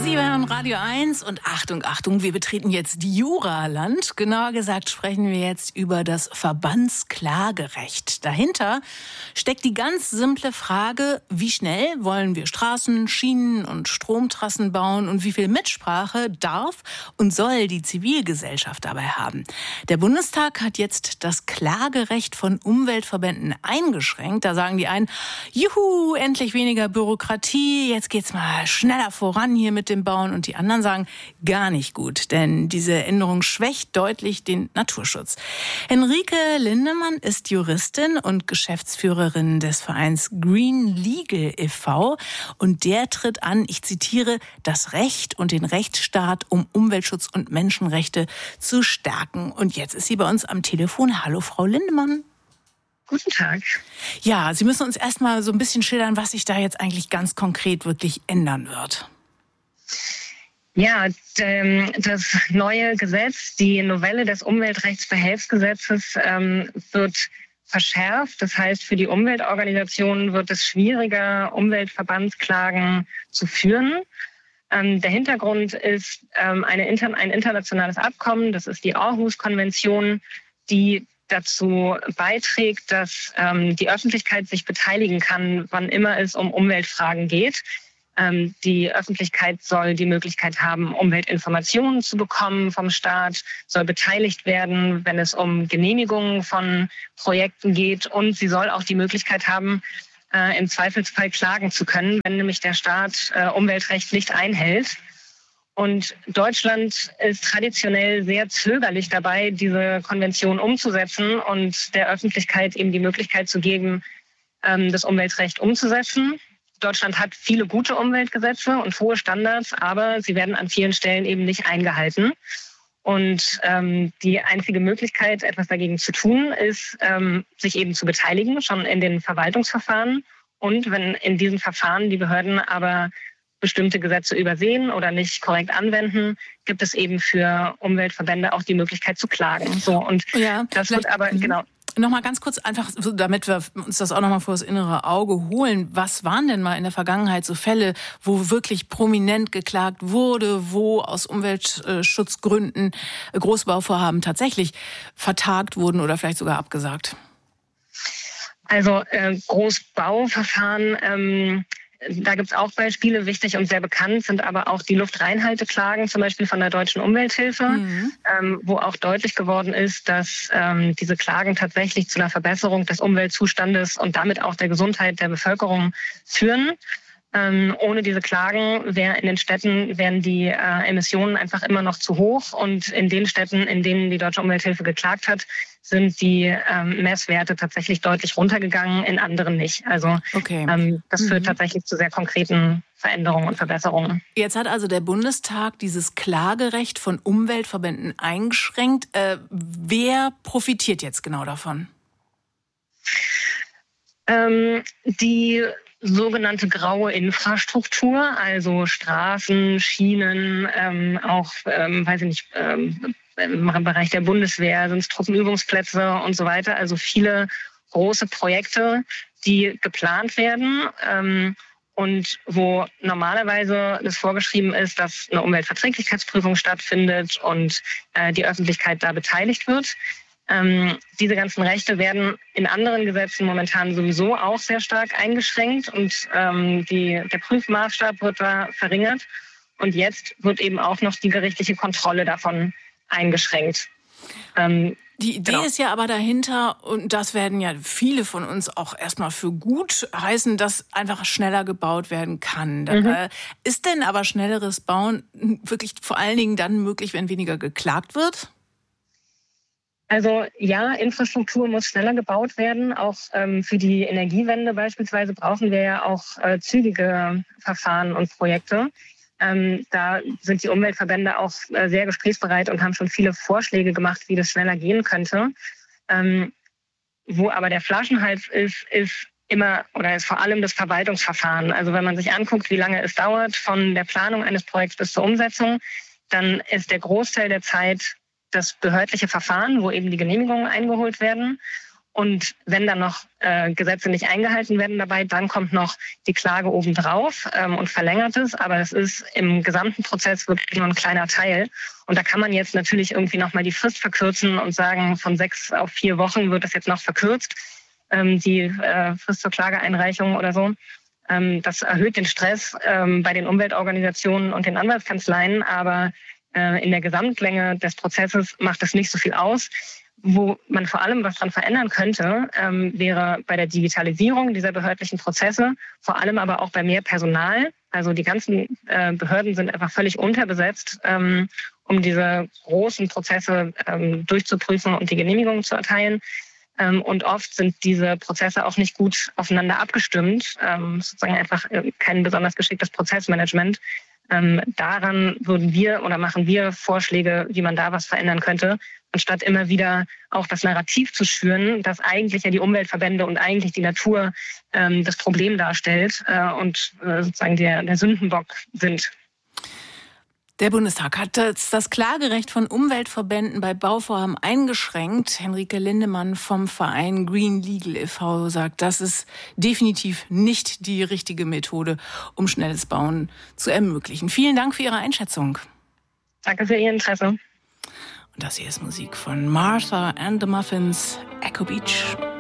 Sie hören Radio 1 und Achtung, Achtung, wir betreten jetzt Juraland. Genauer gesagt sprechen wir jetzt über das Verbandsklagerecht. Dahinter steckt die ganz simple Frage, wie schnell wollen wir Straßen, Schienen und Stromtrassen bauen und wie viel Mitsprache darf und soll die Zivilgesellschaft dabei haben. Der Bundestag hat jetzt das Klagerecht von Umweltverbänden eingeschränkt. Da sagen die einen, juhu, endlich weniger Bürokratie, jetzt geht's mal schneller voran hier mit dem Bauen, und die anderen sagen, gar nicht gut, denn diese Änderung schwächt deutlich den Naturschutz. Henrike Lindemann ist Juristin und Geschäftsführerin des Vereins Green Legal e.V. und der tritt an, ich zitiere, das Recht und den Rechtsstaat, um Umweltschutz und Menschenrechte zu stärken. Und jetzt ist sie bei uns am Telefon. Hallo, Frau Lindemann. Guten Tag. Ja, Sie müssen uns erst mal so ein bisschen schildern, was sich da jetzt eigentlich ganz konkret wirklich ändern wird. Ja, das neue Gesetz, die Novelle des Umweltrechtsbehelfsgesetzes wird verschärft. Das heißt, für die Umweltorganisationen wird es schwieriger, Umweltverbandsklagen zu führen. Der Hintergrund ist ein internationales Abkommen, das ist die Aarhus-Konvention, die dazu beiträgt, dass die Öffentlichkeit sich beteiligen kann, wann immer es um Umweltfragen geht. Die Öffentlichkeit soll die Möglichkeit haben, Umweltinformationen zu bekommen vom Staat, soll beteiligt werden, wenn es um Genehmigungen von Projekten geht, und sie soll auch die Möglichkeit haben, im Zweifelsfall klagen zu können, wenn nämlich der Staat Umweltrecht nicht einhält. Und Deutschland ist traditionell sehr zögerlich dabei, diese Konvention umzusetzen und der Öffentlichkeit eben die Möglichkeit zu geben, das Umweltrecht umzusetzen. Deutschland hat viele gute Umweltgesetze und hohe Standards, aber sie werden an vielen Stellen eben nicht eingehalten. Und die einzige Möglichkeit, etwas dagegen zu tun, ist, sich eben zu beteiligen, schon in den Verwaltungsverfahren. Und wenn in diesen Verfahren die Behörden aber bestimmte Gesetze übersehen oder nicht korrekt anwenden, gibt es eben für Umweltverbände auch die Möglichkeit zu klagen. So, und ja, das wird aber, genau. Nochmal ganz kurz, einfach, damit wir uns das auch nochmal vor das innere Auge holen. Was waren denn mal in der Vergangenheit so Fälle, wo wirklich prominent geklagt wurde, wo aus Umweltschutzgründen Großbauvorhaben tatsächlich vertagt wurden oder vielleicht sogar abgesagt? Also Großbauverfahren, da gibt es auch Beispiele. Wichtig und sehr bekannt sind aber auch die Luftreinhalteklagen, zum Beispiel von der Deutschen Umwelthilfe, wo auch deutlich geworden ist, dass diese Klagen tatsächlich zu einer Verbesserung des Umweltzustandes und damit auch der Gesundheit der Bevölkerung führen. Ohne diese Klagen in den Städten wären die Emissionen einfach immer noch zu hoch. Und in den Städten, in denen die Deutsche Umwelthilfe geklagt hat, sind die Messwerte tatsächlich deutlich runtergegangen, in anderen nicht. Also das führt tatsächlich zu sehr konkreten Veränderungen und Verbesserungen. Jetzt hat also der Bundestag dieses Klagerecht von Umweltverbänden eingeschränkt. Wer profitiert jetzt genau davon? Die sogenannte graue Infrastruktur, also Straßen, Schienen, im Bereich der Bundeswehr sind es Truppenübungsplätze und so weiter. Also viele große Projekte, die geplant werden und wo normalerweise das vorgeschrieben ist, dass eine Umweltverträglichkeitsprüfung stattfindet und die Öffentlichkeit da beteiligt wird. Diese ganzen Rechte werden in anderen Gesetzen momentan sowieso auch sehr stark eingeschränkt und der Prüfmaßstab wird da verringert. Und jetzt wird eben auch noch die gerichtliche Kontrolle davon eingeschränkt. Die Idee ist ja aber dahinter, und das werden ja viele von uns auch erstmal für gut heißen, dass einfach schneller gebaut werden kann. Ist denn aber schnelleres Bauen wirklich vor allen Dingen dann möglich, wenn weniger geklagt wird? Also ja, Infrastruktur muss schneller gebaut werden. Auch für die Energiewende beispielsweise brauchen wir ja auch zügige Verfahren und Projekte. Da sind die Umweltverbände auch sehr gesprächsbereit und haben schon viele Vorschläge gemacht, wie das schneller gehen könnte. Wo aber der Flaschenhals ist vor allem das Verwaltungsverfahren. Also wenn man sich anguckt, wie lange es dauert von der Planung eines Projekts bis zur Umsetzung, dann ist der Großteil der Zeit das behördliche Verfahren, wo eben die Genehmigungen eingeholt werden. Und wenn dann noch Gesetze nicht eingehalten werden dabei, dann kommt noch die Klage obendrauf und verlängert es. Aber es ist im gesamten Prozess wirklich nur ein kleiner Teil. Und da kann man jetzt natürlich irgendwie nochmal die Frist verkürzen und sagen, von 6 auf 4 Wochen wird das jetzt noch verkürzt, die Frist zur Klageeinreichung oder so. Das erhöht den Stress bei den Umweltorganisationen und den Anwaltskanzleien, aber in der Gesamtlänge des Prozesses macht es nicht so viel aus. Wo man vor allem was dran verändern könnte, wäre bei der Digitalisierung dieser behördlichen Prozesse, vor allem aber auch bei mehr Personal. Also die ganzen Behörden sind einfach völlig unterbesetzt, um diese großen Prozesse durchzuprüfen und die Genehmigungen zu erteilen. Und oft sind diese Prozesse auch nicht gut aufeinander abgestimmt, sozusagen einfach kein besonders geschicktes Prozessmanagement. Daran machen wir Vorschläge, wie man da was verändern könnte, anstatt immer wieder auch das Narrativ zu schüren, dass eigentlich ja die Umweltverbände und eigentlich die Natur das Problem darstellt und sozusagen der Sündenbock sind. Der Bundestag hat das Klagerecht von Umweltverbänden bei Bauvorhaben eingeschränkt. Henrike Lindemann vom Verein Green Legal e.V. sagt, das ist definitiv nicht die richtige Methode, um schnelles Bauen zu ermöglichen. Vielen Dank für Ihre Einschätzung. Danke für Ihr Interesse. Und das hier ist Musik von Martha and the Muffins, Echo Beach.